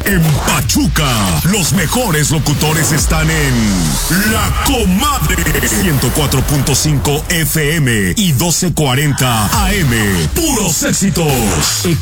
En Pachuca, los mejores locutores están en La Comadre 104.5 FM y 1240 AM. Puros éxitos.